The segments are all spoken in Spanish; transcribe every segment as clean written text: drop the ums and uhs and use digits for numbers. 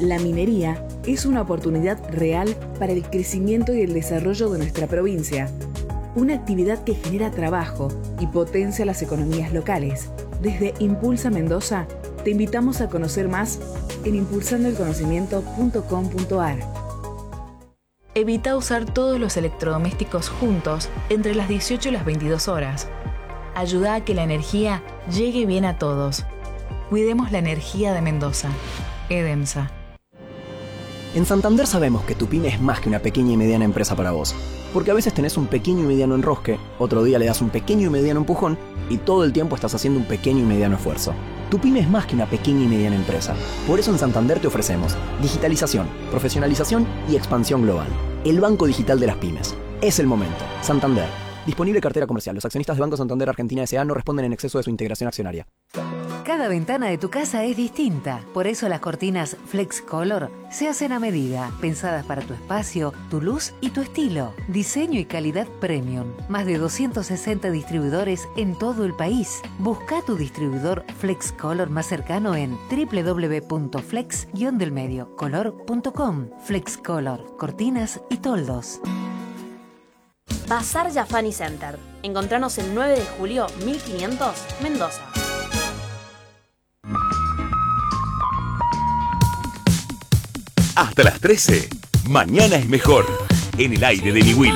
La minería es una oportunidad real para el crecimiento y el desarrollo de nuestra provincia. Una actividad que genera trabajo y potencia las economías locales. Desde Impulsa Mendoza, te invitamos a conocer más en impulsandoelconocimiento.com.ar. Evita usar todos los electrodomésticos juntos entre las 18 y las 22 horas. Ayuda a que la energía llegue bien a todos. Cuidemos la energía de Mendoza. EDEMSA. En Santander sabemos que tu pyme es más que una pequeña y mediana empresa para vos. Porque a veces tenés un pequeño y mediano enrosque, otro día le das un pequeño y mediano empujón y todo el tiempo estás haciendo un pequeño y mediano esfuerzo. Tu pyme es más que una pequeña y mediana empresa. Por eso en Santander te ofrecemos digitalización, profesionalización y expansión global. El banco digital de las pymes. Es el momento. Santander. Disponible cartera comercial. Los accionistas de Banco Santander Argentina S.A. no responden en exceso de su integración accionaria. Cada ventana de tu casa es distinta. Por eso las cortinas Flex Color se hacen a medida, pensadas para tu espacio, tu luz y tu estilo. Diseño y calidad premium. Más de 260 distribuidores en todo el país. Busca tu distribuidor Flex Color más cercano en www.flex-color.com. Flex Color, cortinas y toldos. Bazar Jafani Center. Encontranos el 9 de julio 1500, Mendoza. Hasta las 13. Mañana es mejor. En el aire de mi Will.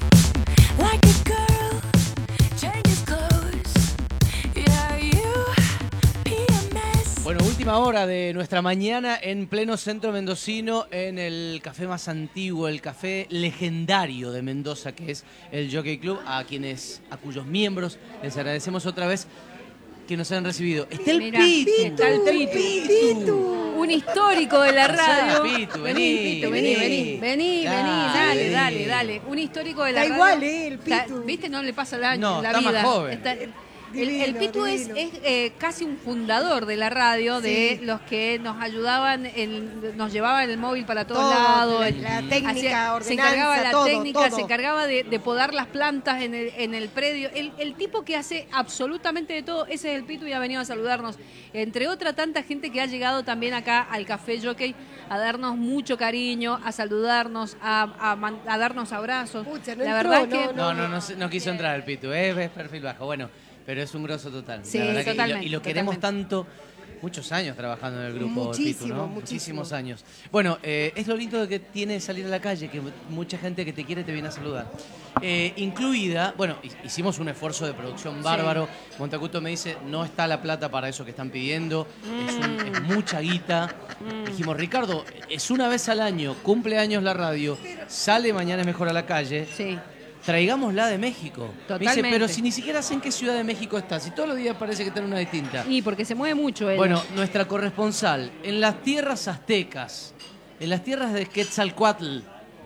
Bueno, última hora de nuestra mañana en pleno centro mendocino, en el café más antiguo, el café legendario de Mendoza, que es el Jockey Club, a cuyos miembros les agradecemos otra vez que nos hayan recibido. Está el Pitu. Está el Pitu. Un histórico de la radio. Pitu, vení. Vení, dale. Un histórico de la radio. Está igual, el Pitu. ¿Viste? No le pasa el año, No, la está vida. más joven. El Pitu es casi un fundador de la radio, de los que nos ayudaban, nos llevaban el móvil para todos lados. La técnica, se encargaba de la todo, técnica, todo. se encargaba de podar las plantas en el predio. El tipo que hace absolutamente de todo, ese es el Pitu y ha venido a saludarnos. Entre otra tanta gente que ha llegado también acá al Café Jockey a darnos mucho cariño, a saludarnos, a darnos abrazos. Pucha, la verdad entró, es que... No quiso entrar el Pitu, es perfil bajo. Bueno, pero es un grosso total. Sí, la verdad totalmente. Y lo queremos tanto. Muchos años trabajando en el grupo Pitu, ¿no? Muchísimos años. Bueno, es lo lindo que tiene salir a la calle, que mucha gente que te quiere te viene a saludar. Incluida, bueno, hicimos un esfuerzo de producción bárbaro. Sí. Montacuto me dice, no está la plata para eso que están pidiendo, es mucha guita. Dijimos, Ricardo, es una vez al año, cumple años la radio, sale Mañana es Mejor a la calle. Sí. Traigámosla de México. Totalmente. Me dice, pero si ni siquiera sé en qué ciudad de México está, si todos los días parece que está en una distinta. Y porque se mueve mucho él. Bueno, nuestra corresponsal, en las tierras aztecas, en las tierras de Quetzalcóatl,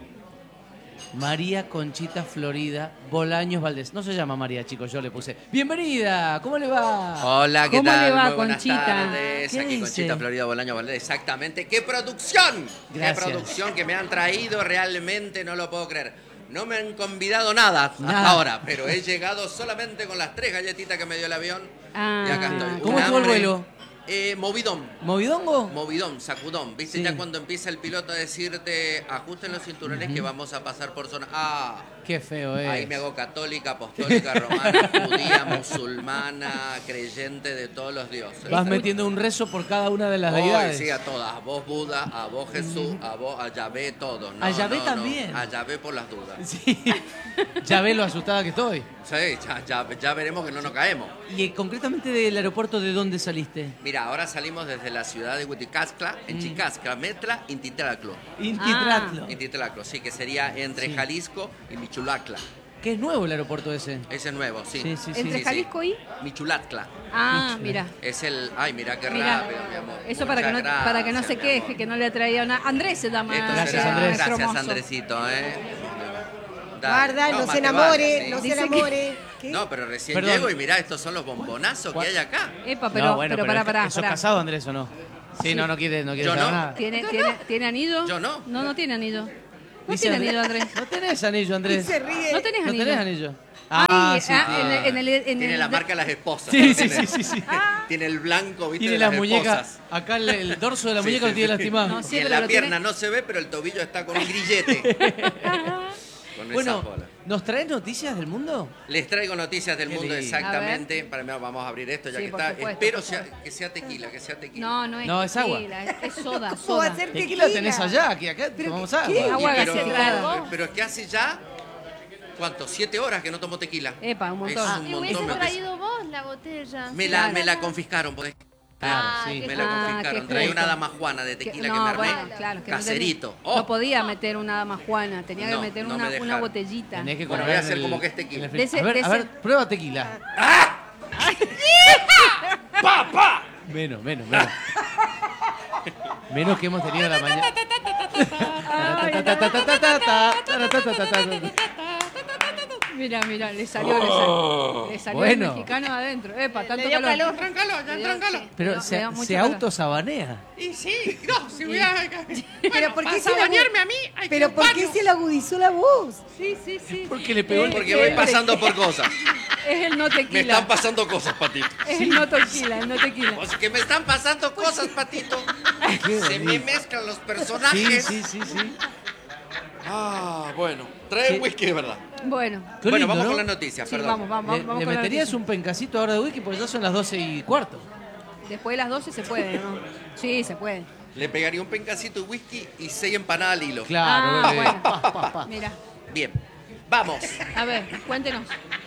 María Conchita Florida Bolaños Valdés. No se llama María, chicos, yo le puse. ¡Bienvenida! ¿Cómo le va? Hola, ¿qué ¿Cómo tal? le va, Muy buenas Conchita? tardes. ¿Qué Aquí dice? Conchita Florida Bolaños Valdés. Exactamente. ¡Qué producción! Gracias. ¡Qué producción que me han traído! Realmente no lo puedo creer. No me han convidado nada hasta ahora, pero he llegado solamente con las 3 galletitas que me dio el avión. Y acá estoy. ¿Cómo estuvo el vuelo? Movidón. ¿Movidongo? Movidón, sacudón. ¿Viste? Sí. Ya cuando empieza el piloto a decirte, ajusten los cinturones que vamos a pasar por zona. Qué feo es. Ahí me hago católica, apostólica, romana, judía, musulmana, creyente de todos los dioses. Vas metiendo un rezo por cada una de las Hoy deidades. sí, a todas. A vos Buda, a vos Jesús, a Yahvé, todos. No, ¿A Yahvé también? A Yahvé por las dudas. Sí. Ya ves lo asustada que estoy. Sí, ya veremos que no nos caemos. Y concretamente del aeropuerto, ¿de dónde saliste? Mira, ahora salimos desde la ciudad de Huiticascla, en Chicascla, Metla, Intitlaclo. Intitlaclo, sí, que sería entre Jalisco y Michulacla. Que es nuevo el aeropuerto ese. Ese es nuevo, sí. ¿Entre Jalisco y? Michulatla. Mira. Es el... Ay, mira qué Mira, rápido, mi amor. eso para que no se queje, que no le traía una... Andrés se llama. Gracias, Andrés. Gracias, Andresito, Guarda, no se enamore, no se enamore. ¿Qué? No, pero recién llego y mirá, estos son los bombonazos que hay acá. Epa, pero pará. ¿Sos casado, Andrés, o no? Sí, no quiere Yo saber no. nada. ¿Tiene anillo? Yo no. No tiene anillo. No tiene anillo, Andrés. No tenés anillo, Andrés. Se ríe. No tenés No anillo. tenés anillo. Sí, Tiene la marca de las esposas. Sí. Tiene el blanco, ¿viste? Tiene de las las muñecas. esposas. Acá el dorso de la Sí, muñeca sí, lo tiene sí. lastimado. No, sí, Y en pero la lo pierna tiene- no se ve, pero el tobillo está con un grillete. Con esa Bueno, bola. ¿nos traes noticias del mundo? Les traigo noticias del Qué mundo lindo. exactamente. Para mí, vamos a abrir esto ya Sí, que por está. supuesto, Espero por favor. que sea tequila, que sea tequila. No, No, es agua. tequila, es soda, ¿Cómo va a soda. ser Tequila tequila? tenés allá, aquí acá tomamos agua. Agua pero, gasificada. pero es que hace ya, ¿cuánto? 7 horas que no tomo tequila. Epa, un montón. Es un Y montón. hubiese me pesa. traído vos la botella. Me la confiscaron, podés. Claro, sí. qué Me la Ah, confiscaron. qué Traía justo. una dama juana de tequila No, que me armé. bueno, claro, que no caserito. tenía- no podía meter una dama juana, tenía No, que meter no me una dejaron. botellita. Tenés que Bueno, comprar voy a hacer el- como que es tequila. en el fri- De ese- a ver, de a ver, ese- prueba tequila. Menos. Menos que hemos tenido la mañana. Mira, le salió Bueno. el mexicano adentro. Epa, tanto Le dio calor. Tráncalo, ya tráncalo. Pero Le dio mucho se calor. autosabanea. Y sí, no, si voy a... Pero ¿por qué Para bañarme a mí hay Pero que ¿por qué se le agudizó la voz? Sí. Porque le pegó el... Porque voy pasando por cosas. Es el no Me tequila. están pasando cosas, Patito. Es el no tequila, el no tequila. O sea, que me están pasando cosas, Patito. Qué Se me bonito. mezclan los Sí, personajes. sí. Ah, bueno. Trae Sí. whisky de verdad. Bueno, Qué Bueno, lindo, vamos ¿no? con las noticias, sí, perdón. vamos ¿Le con la meterías noticia. un pencacito ahora de whisky? Porque ya son las 12:15. Después de las 12 se puede, ¿no? Sí, se puede. Le pegaría un pencacito de whisky y 6 empanadas al hilo. Claro, Ah, bebé. bueno. Pa. Mira, Bien. Vamos. a ver, cuéntenos.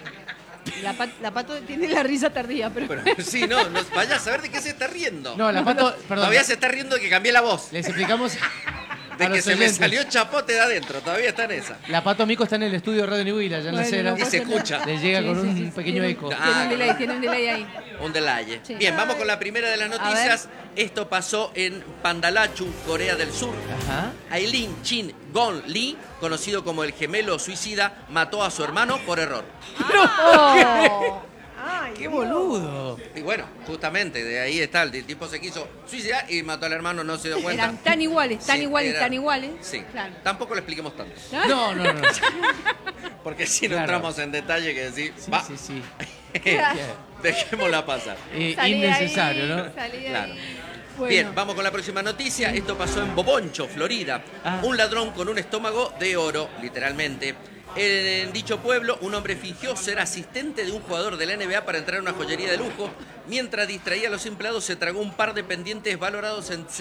La Pato tiene la risa tardía, pero... Pero sí, no, vaya a saber de qué se está riendo. No, la Pato, perdón. Todavía se está riendo de que cambié la voz. Les explicamos De a que los se me oyentes. salió chapote de adentro. Todavía está en esa. La Pato Mico está en el estudio de Radio Nibuila, allá en la Bueno, acera. no Y se escucha. Le llega Sí, con sí, un sí, pequeño tiene- eco. Tiene un delay ahí. Un delaye. Sí. Bien, vamos con la primera de las noticias. Esto pasó en Pandalachu, Corea del Sur. Ajá. Aileen Chin Gon Lee, conocido como el gemelo suicida, mató a su hermano por error. Oh. Ay, ¡Qué boludo! Y bueno, justamente, de ahí está, el tipo se quiso suicidar y mató al hermano, no se dio cuenta. Eran tan iguales, tan Sí, iguales, era- tan iguales. Sí, Claro. tampoco lo expliquemos tanto. No. Porque si no Claro. entramos en detalle que decir, Sí, va, sí. dejémosla pasar. Innecesario, ¿no? Claro. Bueno. Bien, vamos con la próxima noticia. Esto pasó en Boboncho, Florida. Ah. Un ladrón con un estómago de oro, literalmente. En dicho pueblo, un hombre fingió ser asistente de un jugador de la NBA para entrar a una joyería de lujo. Mientras distraía a los empleados, se tragó un par de pendientes valorados en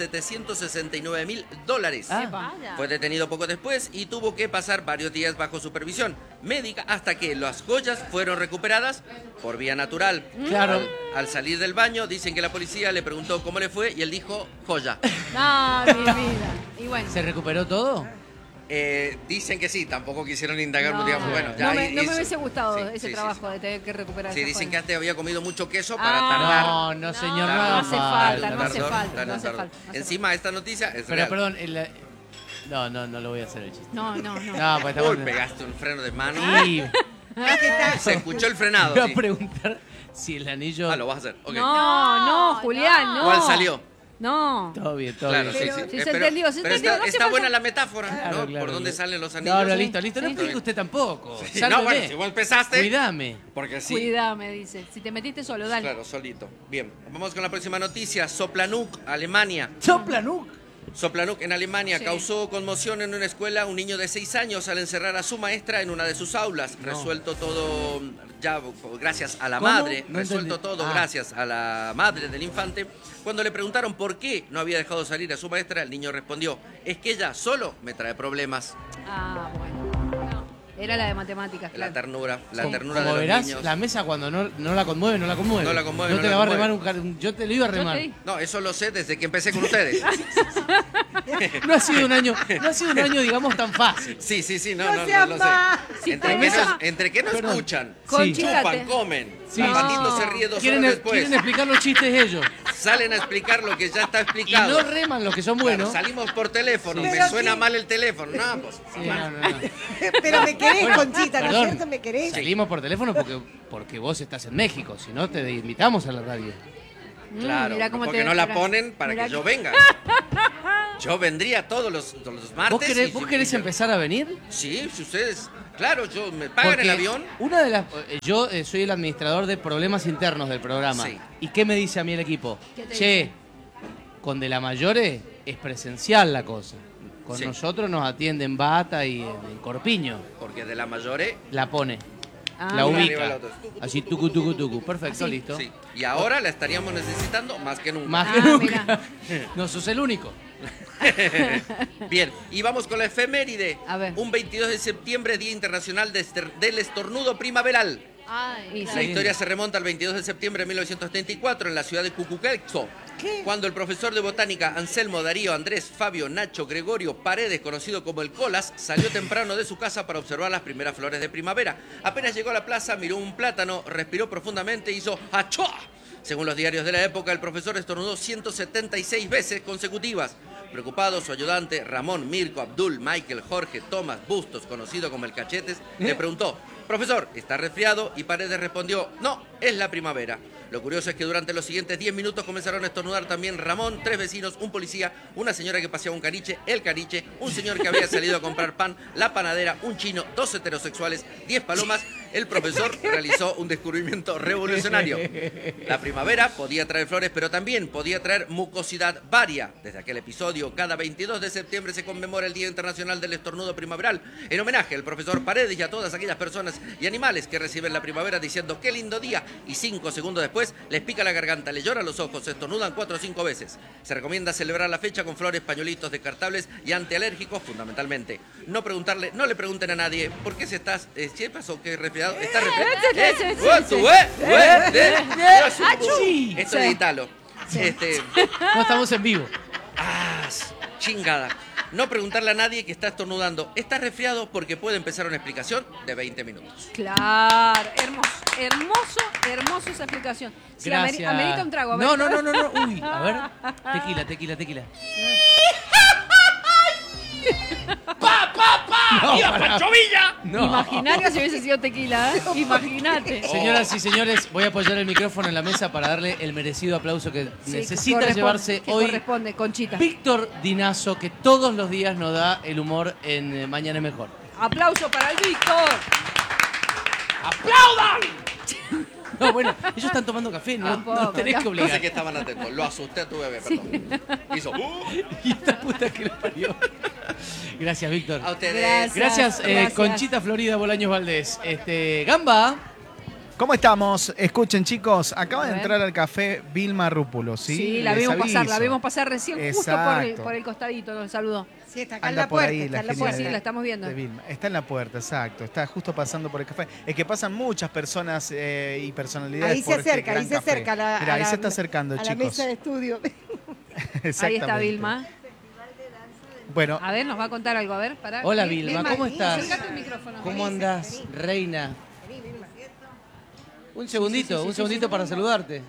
$769,000. Vaya. Fue detenido poco después y tuvo que pasar varios días bajo supervisión médica hasta que las joyas fueron recuperadas por vía natural. Claro. Al salir del baño, dicen que la policía le preguntó cómo le fue y él dijo, joya. No, mi vida. Y bueno. ¿Se recuperó todo? Dicen que sí, tampoco quisieron indagar, No, digamos, bueno, ya no me hizo. hubiese gustado Sí, ese sí, trabajo sí. de tener que recuperar Sí, esa dicen que joya. antes había comido mucho queso para Ah. tardar. No, señor, Tardó, no no hace falta, no tardó, hace falta, tardó, no hace tardó. falta, no hace Encima, esta noticia es Pero real. perdón, no lo voy a hacer el chiste. No. No, pues Uy, estamos... pegaste un freno de mano. Y Se escuchó el frenado. voy a sí. preguntar si el anillo... Ah, lo vas a hacer. Ok. No, Julián, no. ¿Cuál salió? No. Todo bien, todo Claro, bien. sí, Pero- sí. sí, se entendió, pero no está, hace está falta. buena la metáfora, Claro, ¿no? claro. Por dónde salen los anillos. No, listo. No Sí. explique usted tampoco. Sí, Sálveme. no, bueno, si vos empezaste. Cuidame. Porque sí. Cuidame, dice. Si te metiste solo, dale. Claro, solito. Bien, vamos con la próxima noticia. Soplanuk, Alemania. Soplanuk. Soplanuk en Alemania Sí. causó conmoción en una escuela un niño de 6 años al encerrar a su maestra en una de sus aulas. No. Resuelto todo ya gracias a la ¿Cómo? madre. No Resuelto entendí. todo Ah. gracias a la madre del infante. Cuando le preguntaron por qué no había dejado salir a su maestra, el niño respondió, es que ella solo me trae problemas. Ah, bueno. Era la de matemáticas, La claro. ternura, la Como- ternura como de los verás, niños. la mesa cuando no la conmueve, no la conmueve. No la conmueve, No no te la la va a conmueve. remar yo te lo iba a Yo remar. te di. No, eso lo sé desde que empecé con ustedes. No ha sido un año, digamos, tan fácil. Sí, no, No no, seas lo sé. más. Sí, Entre pero que, esa- no, entre que no Perdón. escuchan, Conchita, chupan, te- comen, Sí, el patito sí. se ríe 2 Quieren horas después, quieren explicar los chistes ellos. salen a explicar lo que ya está Y explicado. no reman los que son Claro, buenos. salimos por teléfono, Sí. me Pero suena sí. mal el teléfono. No, pues. Sí, no. Pero me querés, Bueno, Conchita, ¿no es perdón, cierto? ¿Me querés? Salimos por teléfono porque vos estás en México, si no te invitamos a la radio. Claro, mirá cómo porque te- no la mirá, ponen para mirá que yo venga. Yo vendría todos los martes. ¿Vos querés empezar a venir? Sí, si ustedes... Claro, yo me pagan el avión. Una de las, yo soy el administrador de problemas internos del programa. Sí. ¿Y qué me dice a mí el equipo? ¿Qué te Che, dice? con De la Mayore es presencial la cosa. Con Sí. nosotros nos atienden Bata y en Corpiño. Porque de la Mayore... La pone. Ah, La mira. ubica. Arriba el auto. Así, tucu. Perfecto, Así. listo. Sí. Y ahora la estaríamos necesitando más que nunca. Más Ah, que nunca. mira. No sos el único. Bien, y vamos con la efeméride. A ver. Un 22 de septiembre, Día Internacional del Estornudo Primaveral. Ay, La historia se remonta al 22 de septiembre de 1934 en la ciudad de Cucuquexo, cuando el profesor de botánica Anselmo Darío Andrés Fabio Nacho Gregorio Paredes, conocido como el Colas, salió temprano de su casa para observar las primeras flores de primavera. Apenas llegó a la plaza, miró un plátano, respiró profundamente e hizo ¡achua! Según los diarios de la época, el profesor estornudó 176 veces consecutivas. Preocupado, su ayudante Ramón, Mirko, Abdul, Michael, Jorge, Tomás, Bustos, conocido como el Cachetes, le preguntó: «Profesor, ¿está resfriado?». Y Paredes respondió: «No, es la primavera». Lo curioso es que durante los siguientes 10 minutos comenzaron a estornudar también Ramón, 3 vecinos, un policía, una señora que paseaba un caniche, el caniche, un señor que había salido a comprar pan, la panadera, un chino, 2 heterosexuales, 10 palomas. El profesor realizó un descubrimiento revolucionario. La primavera podía traer flores, pero también podía traer mucosidad varia. Desde aquel episodio, cada 22 de septiembre se conmemora el Día Internacional del Estornudo Primaveral, en homenaje al profesor Paredes y a todas aquellas personas y animales que reciben la primavera diciendo «qué lindo día», y 5 segundos después les pica la garganta, les lloran los ojos, se estornudan 4 o 5 veces. Se recomienda celebrar la fecha con flores, pañuelitos descartables y antialérgicos fundamentalmente. No le pregunten a nadie ¿por qué ¿qué pasó? ¿Qué resfriado? ¿Está resfriado? Esto es de Italo. No estamos en vivo. Chingada. No preguntarle a nadie que está estornudando ¿está resfriado? Porque puede empezar una explicación de 20 minutos. Claro, hermoso esa explicación. Sí, Gracias. amerita un trago. No. Uy, a ver. Tequila. ¡Pa! ¡Viva Pancho Villa! No. Imagínate si hubiese sido tequila, ¿eh? Imagínate. Señoras y señores, voy a apoyar el micrófono en la mesa para darle el merecido aplauso que Sí, necesita corresponde, llevarse que hoy corresponde, Conchita. Víctor Dinazo, que todos los días nos da el humor en Mañana es Mejor. Aplauso para el Víctor. ¡Aplaudan! No, bueno, ellos están tomando café, no Tampoco, tenés que No obligar. sé que estaban atentos. Lo asusté a tu bebé, perdón. Hizo Y esta puta que lo parió. Gracias, Víctor. a ustedes. Gracias, Conchita Florida Bolaños Valdés. Gamba. ¿Cómo estamos? Escuchen, chicos, acaba A de ver. entrar al café Vilma Rúpulo, ¿sí? Sí, la Les vimos pasar aviso. recién, justo Exacto. por el costadito, nos saludó. Sí, está acá en Anda la por puerta. ahí Está la en la genia puerta. Sí, la estamos viendo. de Vilma. Está en la puerta, exacto. Está justo pasando por el café. Es que pasan muchas personas y personalidades Ahí se por este acerca, gran ahí se café. acerca. Mirá, ahí se está acercando, a la chicos. mesa de estudio. Ahí está Exactamente. Vilma. Bueno, A ver, nos va a contar algo. A ver, pará. Hola, Ven, Vilma, ven, ¿cómo ven, estás? Acércate el micrófono. ¿Cómo andás, reina? Un segundito para saludarte.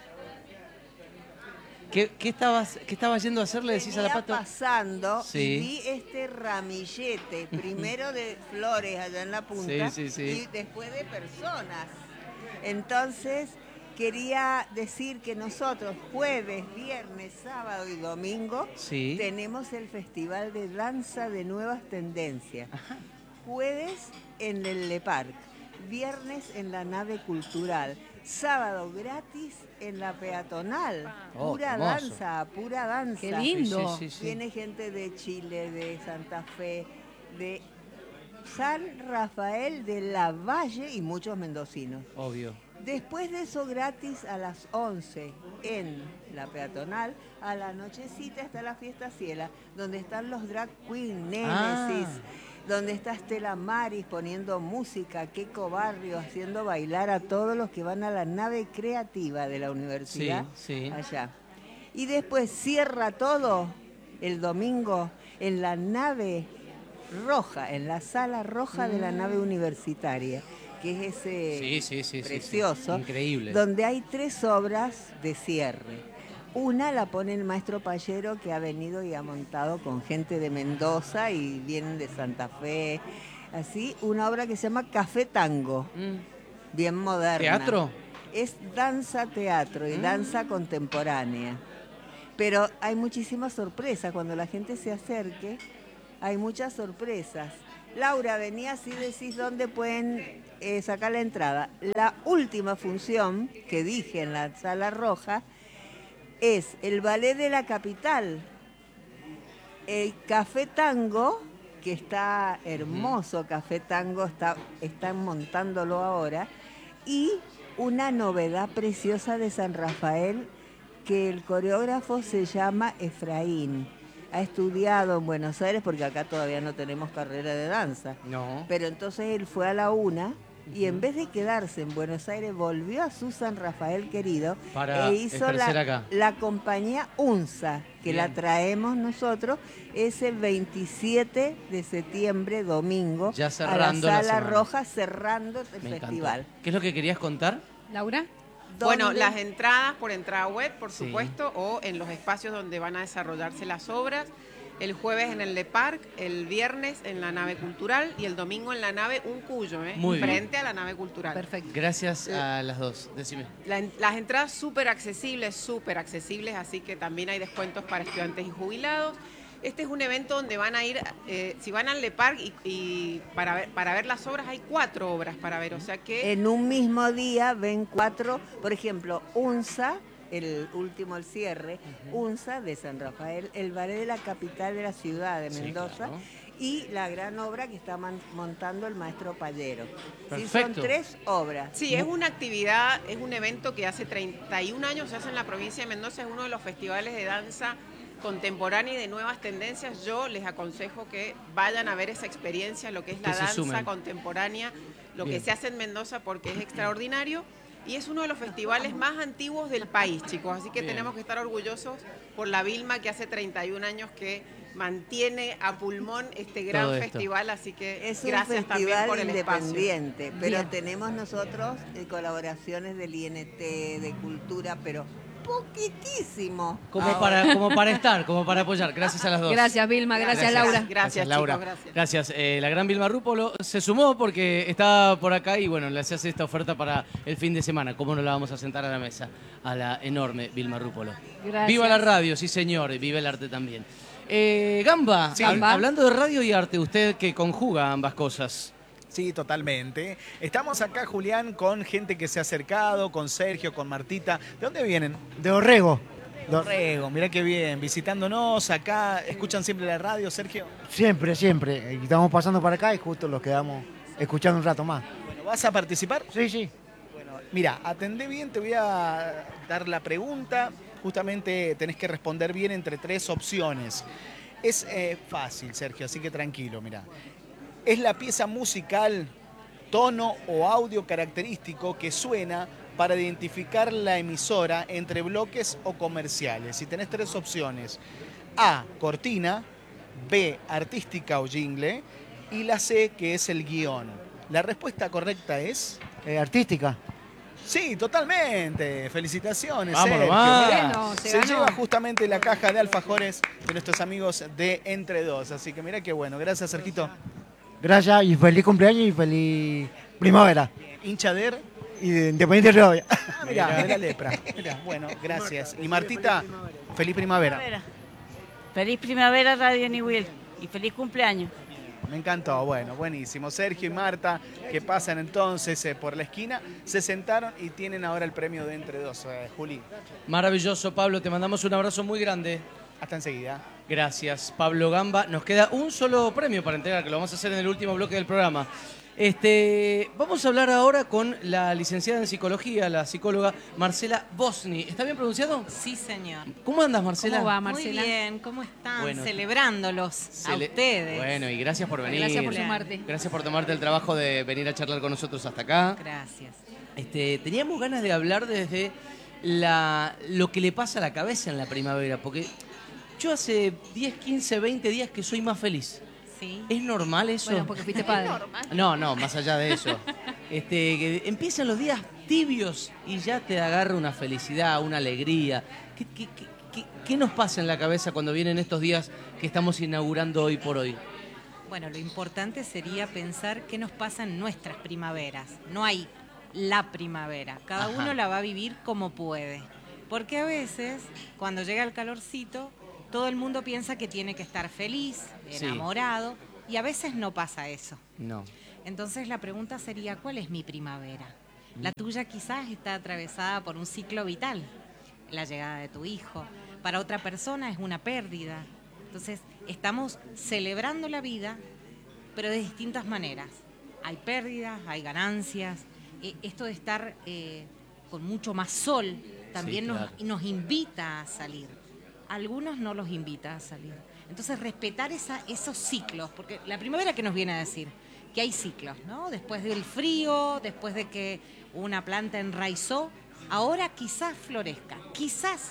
¿Qué estabas yendo a hacer? Le decís a la Venía Pato. pasando Sí. y vi este ramillete, primero de flores allá en la punta Sí. y después de personas. Entonces, quería decir que nosotros jueves, viernes, sábado y domingo Sí. tenemos el Festival de Danza de Nuevas Tendencias. Jueves en el Le Parc, viernes en la Nave Cultural, sábado gratis en la Peatonal. Oh, Pura hermoso. danza, pura danza. Qué lindo. Sí. Viene gente de Chile, de Santa Fe, de San Rafael de la Valle y muchos mendocinos. Obvio. Después de eso, gratis a las 11 en la Peatonal, a la nochecita está la Fiesta Ciela, donde están los drag queen, Némesis, donde está Estela Maris poniendo música, Keco Barrio haciendo bailar a todos los que van a la nave creativa de la universidad Sí. allá. Y después cierra todo el domingo en la nave roja, en la sala roja de la nave universitaria, que es ese Sí. precioso, Increíble. donde hay 3 obras de cierre. Una la pone el maestro Payero, que ha venido y ha montado con gente de Mendoza y vienen de Santa Fe. Así, una obra que se llama Café Tango, bien moderna. ¿Teatro? Es danza teatro y danza contemporánea. Pero hay muchísimas sorpresas. Cuando la gente se acerque, hay muchas sorpresas. Laura, venías y decís dónde pueden sacar la entrada. La última función que dije en la Sala Roja es el Ballet de la Capital, el Café Tango, que está hermoso, Café Tango, están montándolo ahora, y una novedad preciosa de San Rafael, que el coreógrafo se llama Efraín. Ha estudiado en Buenos Aires, porque acá todavía no tenemos carrera de danza. No. Pero entonces él fue a la UNA y en vez de quedarse en Buenos Aires, volvió a su San Rafael querido e hizo la compañía UNSA, que la traemos nosotros ese 27 de septiembre, domingo, ya a la Sala semana. Roja, cerrando el festival. Encantó. ¿Qué es lo que querías contar? Laura. Bueno, las entradas por entrada web, por supuesto, o en los espacios donde van a desarrollarse las obras. El jueves en el Le Parc, el viernes en la nave cultural y el domingo en la nave Un Cuyo, frente a la nave cultural. Perfecto. Gracias a las dos. Decime. Las entradas súper accesibles, así que también hay descuentos para estudiantes y jubilados. Este es un evento donde van a ir, si van al Le Parc y para ver las obras, hay 4 obras para ver, o sea que... En un mismo día ven 4, por ejemplo, UNSA, el último, el cierre, UNSA de San Rafael, el Ballet de la Capital de la ciudad de Mendoza, claro, y la gran obra que está montando el maestro Pallero. Sí, son 3 obras. Sí, es una actividad, es un evento que hace 31 años se hace en la provincia de Mendoza, es uno de los festivales de danza contemporánea y de nuevas tendencias. Yo les aconsejo que vayan a ver esa experiencia, lo que es la danza contemporánea, lo que se hace en Mendoza, porque es extraordinario. Y es uno de los festivales más antiguos del país, chicos. Así que tenemos que estar orgullosos por la Vilma, que hace 31 años que mantiene a pulmón este gran festival. Así que es un gracias también por el independiente, espacio. Pero tenemos nosotros colaboraciones del INT, de Cultura, pero poquitísimo. Como para estar, como para apoyar. Gracias a las dos. Gracias, Vilma. Gracias, Laura. Gracias, Laura. Chicos, gracias. La gran Vilma Rúpolo se sumó porque está por acá y bueno, le hace esta oferta para el fin de semana. ¿Cómo no la vamos a sentar a la mesa? A la enorme Vilma Rúpolo. Gracias. Viva la radio, sí señor, viva el arte también. Gamba, hablando de radio y arte, usted que conjuga ambas cosas. Sí, totalmente. Estamos acá, Julián, con gente que se ha acercado, con Sergio, con Martita. ¿De dónde vienen? De Orrego. De Orrego, mirá qué bien. Visitándonos acá. ¿Escuchan siempre la radio, Sergio? Siempre, siempre. Estamos pasando para acá y justo los quedamos escuchando un rato más. Bueno, ¿vas a participar? Sí, sí. Bueno, mira, atendé bien, te voy a dar la pregunta. Justamente tenés que responder bien entre 3 opciones. Es fácil, Sergio, así que tranquilo, mira. Es la pieza musical, tono o audio característico que suena para identificar la emisora entre bloques o comerciales. Si tenés 3 opciones: A, cortina; B, artística o jingle; y la C, que es el guión. La respuesta correcta es... artística. Sí, totalmente. Felicitaciones, Vamos, Sergio. Bueno, se lleva justamente la caja de alfajores de nuestros amigos de Entre Dos. Así que mira qué bueno. Gracias, Sergito. Gracias y feliz cumpleaños y feliz primavera. ¿Hinchader? Y de Independiente Rivadavia. Mirá, la lepra. Mirá, bueno, gracias. Y Martita, feliz primavera. Feliz primavera, Radio Niwil. Y feliz cumpleaños. Me encantó, bueno, buenísimo. Sergio y Marta, que pasan entonces por la esquina, se sentaron y tienen ahora el premio de Entre Dos, Juli. Maravilloso, Pablo, te mandamos un abrazo muy grande. Hasta enseguida. Gracias, Pablo Gamba. Nos queda un solo premio para entregar, que lo vamos a hacer en el último bloque del programa. Vamos a hablar ahora con la licenciada en psicología, la psicóloga Marcela Bosni. ¿Está bien pronunciado? Sí, señor. ¿Cómo andas, Marcela? ¿Cómo va, Marcela? Muy bien, ¿cómo están? Bueno, celebrándolos a ustedes. Bueno, y gracias por venir. Gracias por sumarte. Gracias por tomarte el trabajo de venir a charlar con nosotros hasta acá. Gracias. Teníamos ganas de hablar desde lo que le pasa a la cabeza en la primavera, porque yo hace 10, 15, 20 días que soy más feliz. Sí. ¿Es normal eso? Bueno, porque fuiste padre. No, más allá de eso. Que empiezan los días tibios y ya te agarra una felicidad, una alegría. ¿Qué nos pasa en la cabeza cuando vienen estos días que estamos inaugurando hoy por hoy? Bueno, lo importante sería pensar qué nos pasa en nuestras primaveras. No hay la primavera. Cada uno la va a vivir como puede. Porque a veces, cuando llega el calorcito, todo el mundo piensa que tiene que estar feliz, Sí. enamorado, y a veces no pasa eso. No. Entonces la pregunta sería, ¿cuál es mi primavera? La tuya quizás está atravesada por un ciclo vital, la llegada de tu hijo. Para otra persona es una pérdida. Entonces estamos celebrando la vida, pero de distintas maneras. Hay pérdidas, hay ganancias. Esto de estar con mucho más sol también Sí, claro. nos invita a salir. A algunos no los invita a salir. Entonces respetar esos ciclos, porque la primavera que nos viene a decir que hay ciclos, ¿no? Después del frío, después de que una planta enraizó, ahora quizás florezca. Y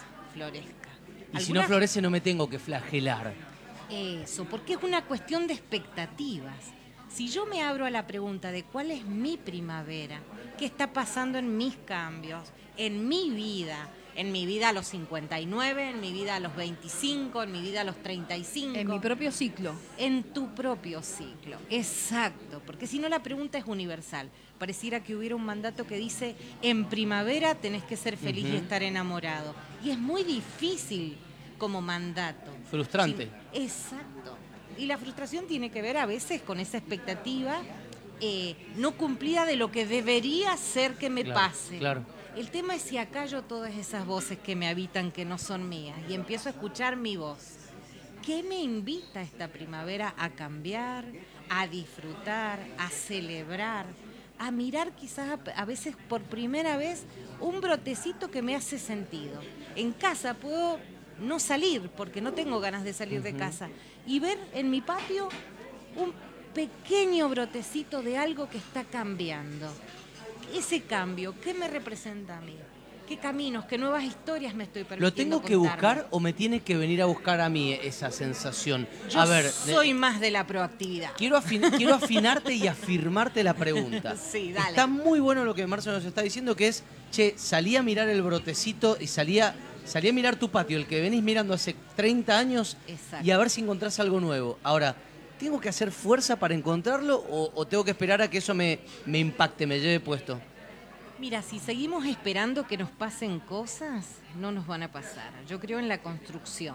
si no Algunas- florece no me tengo que flagelar. Eso, porque es una cuestión de expectativas. Si yo me abro a la pregunta de cuál es mi primavera, qué está pasando en mis cambios, en mi vida a los 59, en mi vida a los 25, en mi vida a los 35. En mi propio ciclo. En tu propio ciclo, exacto, porque si no la pregunta es universal. Pareciera que hubiera un mandato que dice, en primavera tenés que ser feliz y estar enamorado. Y es muy difícil como mandato. Frustrante. Exacto. Y la frustración tiene que ver a veces con esa expectativa no cumplida de lo que debería ser que me Claro, pase. claro. El tema es si acallo todas esas voces que me habitan que no son mías y empiezo a escuchar mi voz. ¿Qué me invita esta primavera a cambiar, a disfrutar, a celebrar, a mirar quizás a veces por primera vez un brotecito que me hace sentido? En casa puedo no salir porque no tengo ganas de salir de casa y ver en mi patio un pequeño brotecito de algo que está cambiando. Ese cambio, ¿qué me representa a mí? ¿Qué caminos, qué nuevas historias me estoy permitiendo ¿Lo tengo que contarme? buscar o me tiene que venir a buscar a mí esa sensación? Yo a ver, soy más de la proactividad. quiero afinarte y afirmarte la pregunta. Sí, dale. Está muy bueno lo que Marce nos está diciendo, que es, che, salí a mirar el brotecito y salí a mirar tu patio, el que venís mirando hace 30 años, Exacto. y a ver si encontrás algo nuevo. Ahora, ¿tengo que hacer fuerza para encontrarlo o tengo que esperar a que eso me impacte, me lleve puesto? Mira, si seguimos esperando que nos pasen cosas, no nos van a pasar. Yo creo en la construcción.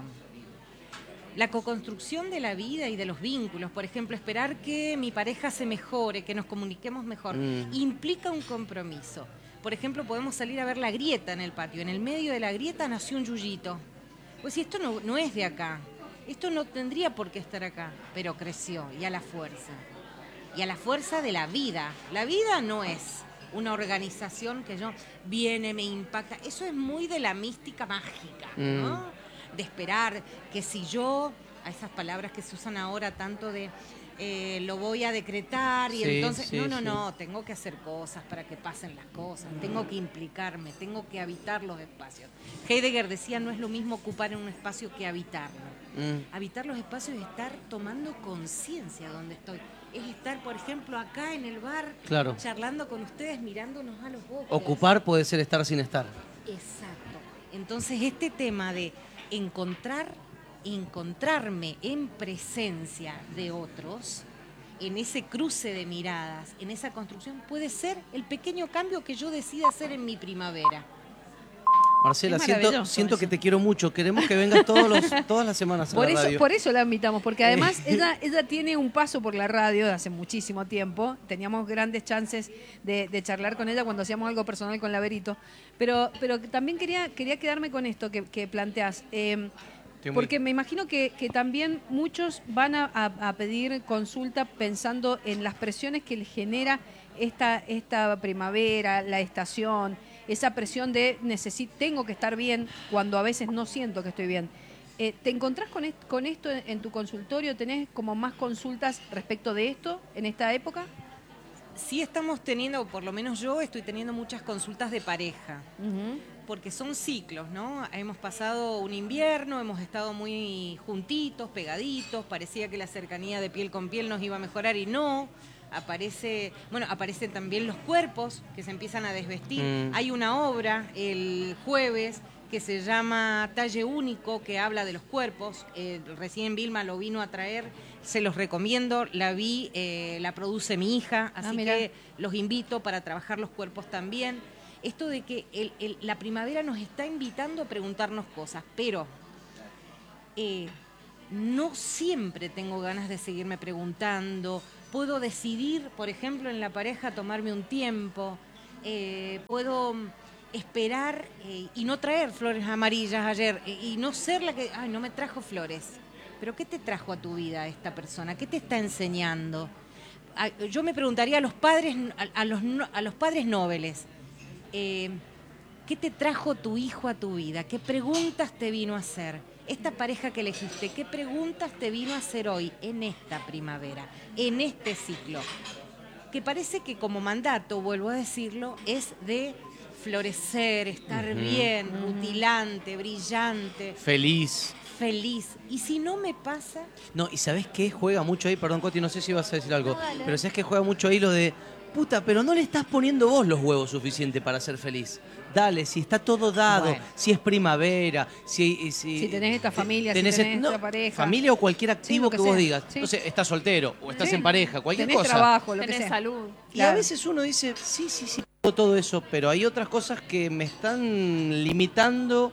La co-construcción de la vida y de los vínculos, por ejemplo, esperar que mi pareja se mejore, que nos comuniquemos mejor, implica un compromiso. Por ejemplo, podemos salir a ver la grieta en el patio. En el medio de la grieta nació un yuyito. Pues si esto no es de acá, esto no tendría por qué estar acá, pero creció y a la fuerza. Y a la fuerza de la vida. La vida no es una organización que viene, me impacta. Eso es muy de la mística mágica, ¿no? De esperar que si yo, a esas palabras que se usan ahora tanto de lo voy a decretar y Sí, entonces, sí, no, tengo que hacer cosas para que pasen las cosas, tengo que implicarme, tengo que habitar los espacios. Heidegger decía, no es lo mismo ocupar en un espacio que habitarlo. Habitar los espacios es estar tomando conciencia de donde estoy. Es estar, por ejemplo, acá en el bar, Claro. charlando con ustedes, mirándonos a los ojos. Ocupar puede ser estar sin estar. Exacto. Entonces, este tema de encontrarme en presencia de otros, en ese cruce de miradas, en esa construcción, puede ser el pequeño cambio que yo decida hacer en mi primavera. Marcela, Es siento maravilloso que eso. te quiero mucho. Queremos que vengas todas las semanas a la radio. Por eso la invitamos, porque además ella tiene un paso por la radio de hace muchísimo tiempo. Teníamos grandes chances de charlar con ella cuando hacíamos algo personal con Laberito. Pero también quería quedarme con esto que planteás. Porque me imagino que también muchos van a pedir consulta pensando en las presiones que les genera esta primavera, la estación, esa presión de tengo que estar bien cuando a veces no siento que estoy bien. ¿Te encontrás con esto en tu consultorio? ¿Tenés como más consultas respecto de esto en esta época? Sí estamos teniendo, o por lo menos yo estoy teniendo muchas consultas de pareja, porque son ciclos, ¿no? Hemos pasado un invierno, hemos estado muy juntitos, pegaditos, parecía que la cercanía de piel con piel nos iba a mejorar y no. Aparecen también los cuerpos que se empiezan a desvestir. Hay una obra el jueves que se llama Talle Único, que habla de los cuerpos. Recién Vilma lo vino a traer, se los recomiendo, la vi, la produce mi hija, así que los invito para trabajar los cuerpos también. esto de que la primavera nos está invitando a preguntarnos cosas, pero no siempre tengo ganas de seguirme preguntando. Puedo decidir, por ejemplo, en la pareja tomarme un tiempo, puedo esperar y no traer flores amarillas ayer y no ser la que, ay, no me trajo flores. Pero ¿qué te trajo a tu vida esta persona? ¿Qué te está enseñando? Yo me preguntaría a los padres, a los padres nobles, ¿qué te trajo tu hijo a tu vida? ¿Qué preguntas te vino a hacer? Esta pareja que elegiste, ¿qué preguntas te vino a hacer hoy, en esta primavera, en este ciclo? Que parece que como mandato, vuelvo a decirlo, es de florecer, estar bien, rutilante, brillante. Feliz. ¿Y si no me pasa? No, ¿y sabés qué juega mucho ahí? Perdón, Coti, no sé si vas a decir algo. No, dale. Pero ¿sabés qué juega mucho ahí lo de... Puta, pero no le estás poniendo vos los huevos suficiente para ser feliz. Dale, si está todo dado, Bueno. si es primavera, si tenés esta familia, si tenés esta pareja. Familia o cualquier activo lo que que vos sea. digas. Sí. No sé, estás soltero o estás Sí. en pareja, cualquier Tenés cosa. trabajo, lo que Tenés sea. salud. Y a veces uno dice, sí, todo eso, pero hay otras cosas que me están limitando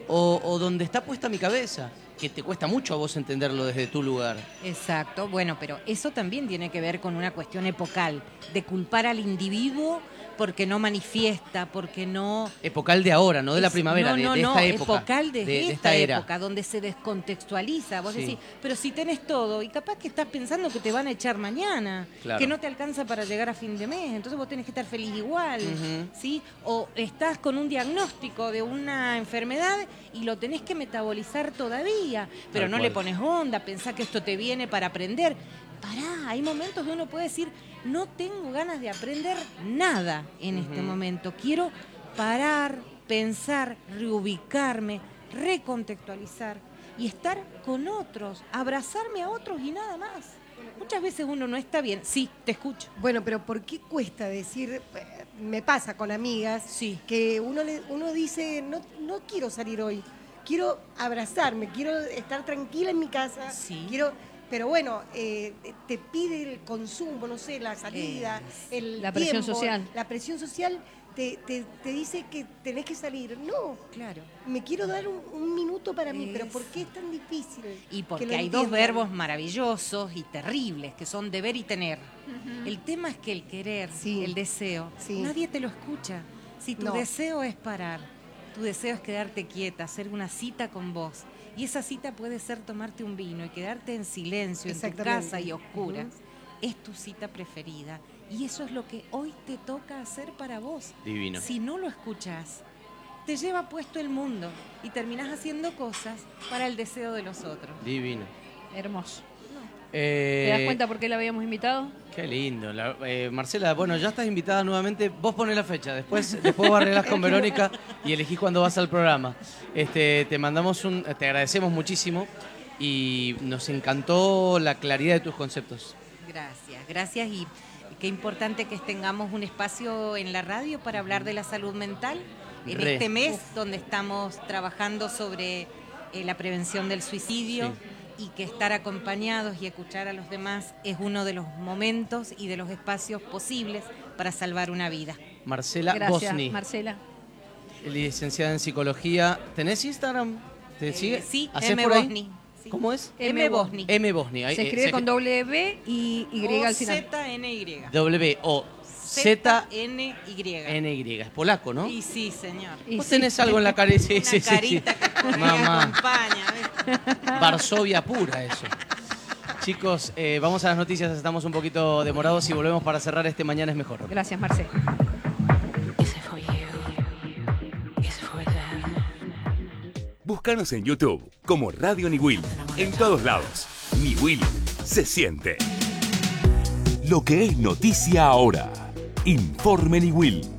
o donde está puesta mi cabeza, que te cuesta mucho a vos entenderlo desde tu lugar. Exacto, bueno, pero eso también tiene que ver con una cuestión epocal, de culpar al individuo porque no manifiesta, porque no... Epocal de ahora, no de la primavera, de esta época. Epocal de esta era. época, donde se descontextualiza. Vos Sí. decís, pero si tenés todo, y capaz que estás pensando que te van a echar mañana, Claro. que no te alcanza para llegar a fin de mes, entonces vos tenés que estar feliz igual, Ujú. ¿sí? O estás con un diagnóstico de una enfermedad y lo tenés que metabolizar todavía, pero Tal no cual. le pones onda, pensás que esto te viene para aprender. Pará, hay momentos donde uno puede decir, no tengo ganas de aprender nada en este momento. Quiero parar, pensar, reubicarme, recontextualizar y estar con otros, abrazarme a otros y nada más. Muchas veces uno no está bien. Sí, te escucho. Bueno, pero ¿por qué cuesta decir, me pasa con amigas, que uno dice, no quiero salir hoy, quiero abrazarme, quiero estar tranquila en mi casa, pero bueno, te pide el consumo, no sé, la salida, el La presión tiempo, social. La presión social te dice que tenés que salir. No, claro. Me quiero dar un minuto para mí, pero ¿por qué es tan difícil? Y que porque lo hay dos entiendan? verbos maravillosos y terribles, que son deber y tener. El tema es que el querer, el deseo, nadie te lo escucha. Si tu No. deseo es parar, tu deseo es quedarte quieta, hacer una cita con vos. Y esa cita puede ser tomarte un vino y quedarte en silencio, en tu Exactamente. casa y oscuras. Es tu cita preferida. Y eso es lo que hoy te toca hacer para vos. Divino. Si no lo escuchás, te lleva puesto el mundo y terminás haciendo cosas para el deseo de los otros. Divino. Hermoso. ¿Te das ¿Te cuenta por qué la habíamos invitado? Qué lindo. Marcela, bueno, ya estás invitada nuevamente. Vos ponés la fecha. Después vos arreglás con Verónica y elegís cuándo vas al programa. Te mandamos te agradecemos muchísimo y nos encantó la claridad de tus conceptos. Gracias y qué importante que tengamos un espacio en la radio para hablar de la salud mental en Re. este mes donde estamos trabajando sobre la prevención del suicidio y que estar acompañados y escuchar a los demás es uno de los momentos y de los espacios posibles para salvar una vida. Marcela Gracias, Bosni, Marcela. licenciada en psicología. ¿Tenés Instagram? ¿Te sigue? Sí, ¿Hacés M. por ahí? Bosni. Sí. ¿Cómo es? M. Bosni. M. Bosni. Ahí, Se escribe con doble B y Y al final. Z-N-Y. W-O-Z-N-Y. Z-N-Y. Es polaco, ¿no? Y sí, señor. Vos tenés algo en la cara. Sí, Una sí, sí. carita que por ahí Mamá. acompaña, ¿ves? Varsovia pura eso. Chicos, vamos a las noticias, estamos un poquito demorados y volvemos para cerrar este Mañana es Mejor. Gracias, Marcelo. Búscanos en YouTube como Radio Niwil. En todos lados. Niwil se siente. Lo que es noticia ahora. Informe Niwil.